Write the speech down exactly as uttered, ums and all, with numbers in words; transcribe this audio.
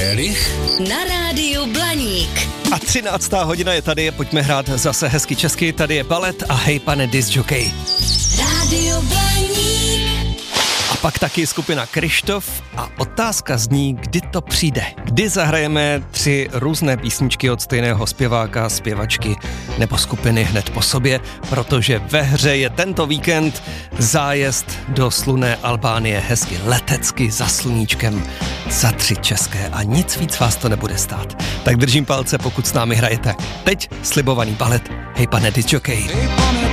Gerlich na rádiu Blaník. A třináctá hodina je tady, pojďme hrát zase hezky česky, tady je Balet a hej pane discjockey. Rádio Blaník. A pak taky skupina Kryštof a otázka zní, kdy to přijde. Kdy zahrajeme tři různé písničky od stejného zpěváka, zpěvačky nebo skupiny hned po sobě, protože ve hře je tento víkend zájezd do slunné Albánie hezky letecky za sluníčkem za tři české a nic víc vás to nebude stát. Tak držím palce, pokud s námi hrajete. Teď slibovaný Balet, hej pane discjockey.